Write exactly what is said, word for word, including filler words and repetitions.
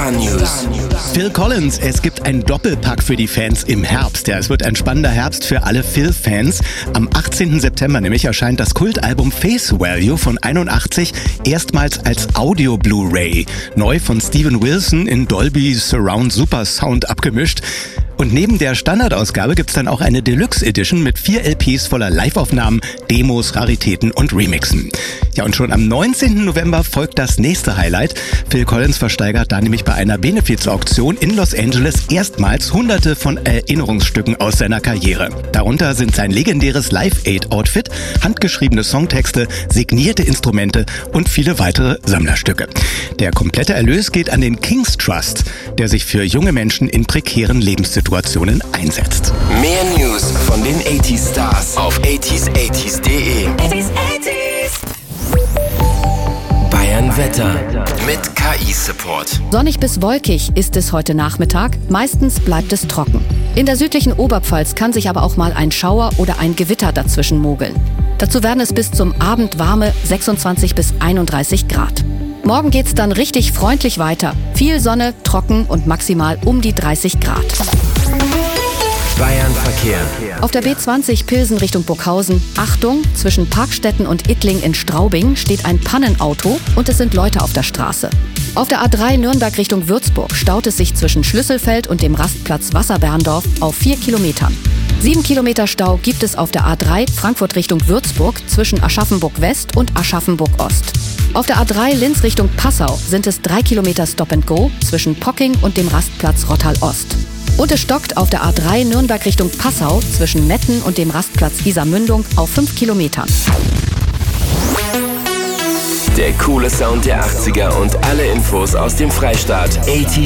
Star News. Phil Collins, es gibt einen Doppelpack für die Fans im Herbst. Ja, es wird ein spannender Herbst für alle Phil-Fans. Am achtzehnten September nämlich erscheint das Kultalbum Face Value von einundachtzig erstmals als Audio-Blu-ray. Neu von Steven Wilson in Dolby Surround Super Sound abgemischt. Und neben der Standardausgabe gibt's dann auch eine Deluxe Edition mit vier L Ps voller Live-Aufnahmen, Demos, Raritäten und Remixen. Ja, und schon am neunzehnten November folgt das nächste Highlight. Phil Collins versteigert da nämlich bei einer Benefiz-Auktion in Los Angeles erstmals hunderte von Erinnerungsstücken aus seiner Karriere. Darunter sind sein legendäres Live-Aid-Outfit, handgeschriebene Songtexte, signierte Instrumente und viele weitere Sammlerstücke. Der komplette Erlös geht an den King's Trust, der sich für junge Menschen in prekären Lebenssituationen einsetzt. Mehr News von den achtziger Stars auf achtziger achtziger punkt de. Bayern Wetter mit K I-Support. Sonnig bis wolkig ist es heute Nachmittag, meistens bleibt es trocken. In der südlichen Oberpfalz kann sich aber auch mal ein Schauer oder ein Gewitter dazwischen mogeln. Dazu werden es bis zum Abend warme sechsundzwanzig bis einunddreißig Grad. Morgen geht's dann richtig freundlich weiter. Viel Sonne, trocken und maximal um die dreißig Grad. Bayern Verkehr. Auf der B zwanzig Pilsen Richtung Burghausen, Achtung, zwischen Parkstetten und Ittling in Straubing steht ein Pannenauto und es sind Leute auf der Straße. Auf der A drei Nürnberg Richtung Würzburg staut es sich zwischen Schlüsselfeld und dem Rastplatz Wasserberndorf auf vier Kilometern. Sieben Kilometer Stau gibt es auf der A drei Frankfurt Richtung Würzburg zwischen Aschaffenburg West und Aschaffenburg Ost. Auf der A drei Linz Richtung Passau sind es drei Kilometer Stop and Go zwischen Pocking und dem Rastplatz Rottal Ost. Und es stockt auf der A drei Nürnberg Richtung Passau zwischen Metten und dem Rastplatz Isarmündung auf fünf Kilometern. Der coole Sound der achtziger und alle Infos aus dem Freistaat. achtziger